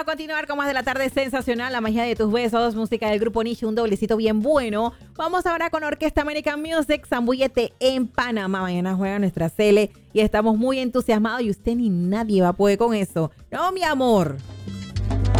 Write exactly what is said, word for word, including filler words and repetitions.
a continuar con más de la tarde sensacional, la magia de tus besos, música del grupo Niche, un doblecito bien bueno. Vamos ahora con Orquesta American Music, Zambúllete en Panamá. Mañana juega nuestra Cele y estamos muy entusiasmados y usted ni nadie va a poder con eso. No, mi amor.